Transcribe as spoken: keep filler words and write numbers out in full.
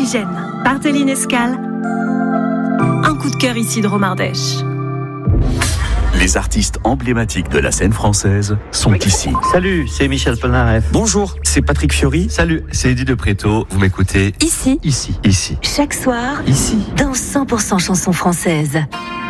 Oxygène, Barthéline Escale. Un coup de cœur ici de Romardèche. Les artistes emblématiques de la scène française sont ici. Salut, c'est Michel Polnareff. Bonjour, c'est Patrick Fiori. Salut, c'est Eddie de Préto. Vous m'écoutez Ici. Ici. Ici. Chaque soir. Ici. Dans cent pour cent chansons françaises.